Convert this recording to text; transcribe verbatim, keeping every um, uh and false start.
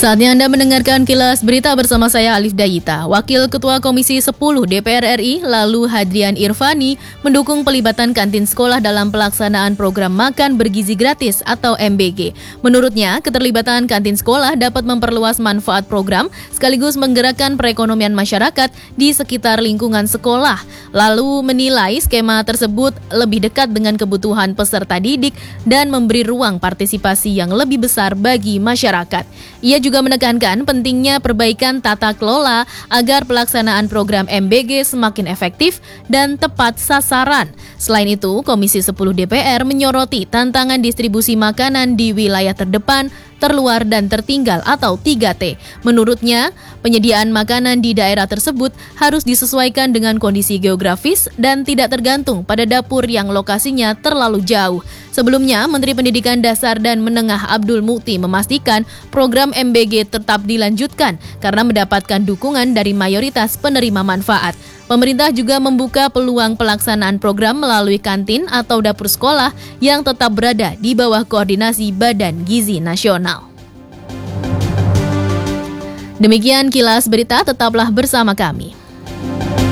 Saatnya Anda mendengarkan Kilas Berita bersama saya Alif Dayita. Wakil Ketua Komisi sepuluh D P R R I lalu Hadrian Irvani mendukung pelibatan kantin sekolah dalam pelaksanaan program makan bergizi gratis atau M B G. Menurutnya, keterlibatan kantin sekolah dapat memperluas manfaat program sekaligus menggerakkan perekonomian masyarakat di sekitar lingkungan sekolah. Lalu menilai skema tersebut lebih dekat dengan kebutuhan peserta didik dan memberi ruang partisipasi yang lebih besar bagi masyarakat. Ia juga menekankan pentingnya perbaikan tata kelola agar pelaksanaan program M B G semakin efektif dan tepat sasaran. Selain itu, Komisi sepuluh D P R menyoroti tantangan distribusi makanan di wilayah terdepan, terluar dan tertinggal atau tiga T. Menurutnya, penyediaan makanan di daerah tersebut harus disesuaikan dengan kondisi geografis dan tidak tergantung pada dapur yang lokasinya terlalu jauh. Sebelumnya, Menteri Pendidikan Dasar dan Menengah Abdul Mukti memastikan program M B G tetap dilanjutkan karena mendapatkan dukungan dari mayoritas penerima manfaat. Pemerintah juga membuka peluang pelaksanaan program melalui kantin atau dapur sekolah yang tetap berada di bawah koordinasi Badan Gizi Nasional. Demikian Kilas Berita, tetaplah bersama kami.